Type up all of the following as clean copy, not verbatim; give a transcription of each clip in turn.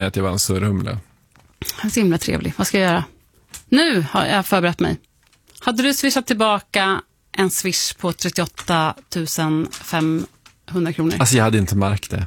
att jag var en surrhumle. Så himla trevlig. Vad ska jag göra? Nu har jag förberett mig. Hade du swishat tillbaka en swish på 38 500 kronor? Alltså jag hade inte märkt det.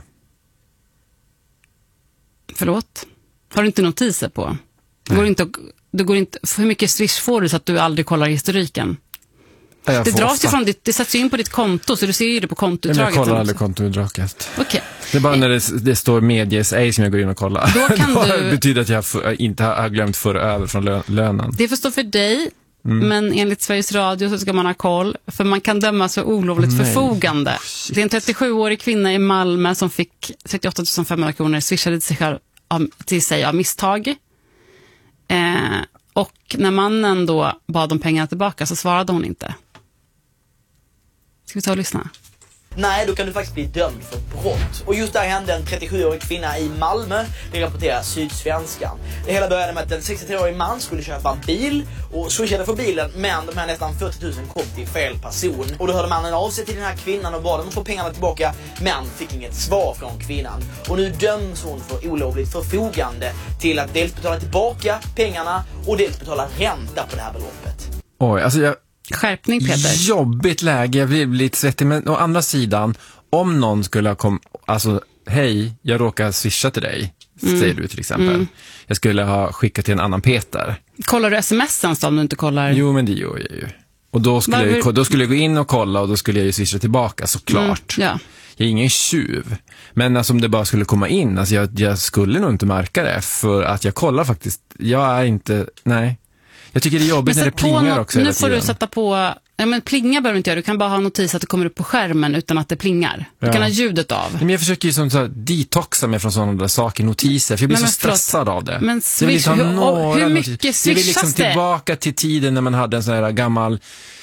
Förlåt? Har du inte notiser på? Det går inte, hur mycket swish får du så att du aldrig kollar historiken? Det dras ju från det sätts in på ditt konto, så du ser ju det på kontoutdraget. Jag kollar aldrig kontoutdraget. Okej. Det är bara när det står medias ej som jag går in och kollar. Då betyder att jag inte har glömt föra över från lönen. Det förstår för dig, men enligt Sveriges Radio så ska man ha koll, för man kan dömas för olovligt förfogande. Det är en 37-årig kvinna i Malmö som fick 38 500 kronor swishade till sig av misstag. Och när mannen då bad om pengarna tillbaka så svarade hon inte. Ska vi ta och lyssna? Nej, då kan du faktiskt bli dömd för brott. Och just där hände en 37-årig kvinna i Malmö. Det rapporterar Sydsvenskan. Det hela började med att en 63-årig man skulle köpa en bil och swishade för bilen, men de här nästan 40 000 kom till fel person. Och då hörde mannen av sig till den här kvinnan och bad dem att få pengarna tillbaka, men fick inget svar från kvinnan. Och nu döms hon för olovligt förfogande till att dels betala tillbaka pengarna och dels betala ränta på det här beloppet. Oj, alltså skärpning, Peter. Jobbigt läge, jag blir lite svettig. Men å andra sidan, om någon skulle ha alltså, hej, jag råkar swisha till dig, säger du till exempel. Jag skulle ha skickat till en annan Peter. Kollar du sms:en så om du inte kollar? Jo, men det gör jag ju. Och då skulle jag gå in och kolla, och då skulle jag ju swisha tillbaka, såklart. Ja. Jag är ingen tjuv. Men alltså, om det bara skulle komma in, alltså, jag skulle nog inte märka det, för att jag kollar faktiskt. Jag är inte, nej. Jag tycker det är jobbigt när det plingar också. Nu får du sätta på, men plinga behöver du inte göra. Du kan bara ha notis att det kommer upp på skärmen utan att det plingar. Du kan ha ljudet av. Men jag försöker ju som så detoxa mig från sådana där saker, notiser. För jag blir så stressad av det. Men swish, hur mycket swishas det? Jag vill liksom tillbaka till tiden när man hade en sån här gammal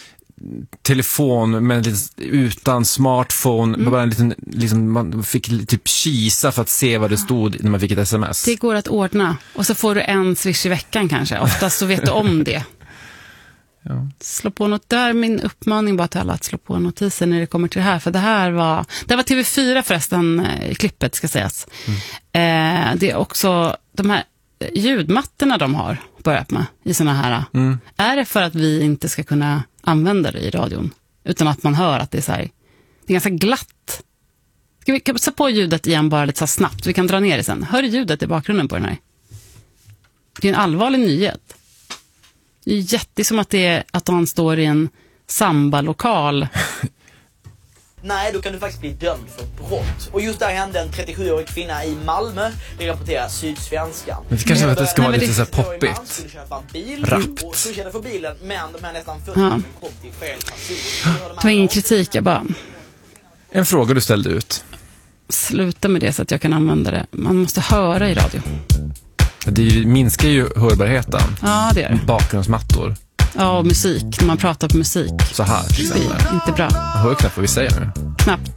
telefon men utan smartphone, bara en liten, liksom, man fick typ kisa för att se vad det stod när man fick ett sms. Det går att ordna, och så får du en swish i veckan kanske. Oftast så vet du om det. Ja. Slå på något där, min uppmaning bara till alla att slå på notiser när det kommer till det här, för det var TV4 förresten i klippet, ska sägas. Det är också de här ljudmattorna de har börjat med i såna här. Är det för att vi inte ska kunna använda det i radion utan att man hör att det är så här, det är ganska glatt? Ska vi sätta på ljudet igen bara lite så snabbt? Vi kan dra ner det sen. Hör ljudet i bakgrunden på den här? Det är en allvarlig nyhet. Det är jättesom att han står i en sambalokal. Nej, då kan du faktiskt bli dömd för brott. Och just där hände en 37-årig kvinna i Malmö. Det rapporterar Sydsvenskan. Men det kanske att det ska vara lite så här poppigt. Rappt. Och swishade för bilen, men de här nästan 40 000 kom till fel person. Det var ingen kritik, jag bara... En fråga du ställde ut. Sluta med det så att jag kan använda det. Man måste höra i radio. Det minskar ju hörbarheten. Ja, det gör det. Bakgrundsmattor. Ja, och musik. När man pratar på musik. Så här till exempel. Inte bra. Jag hör knappt vad vi säger nu. Knappt.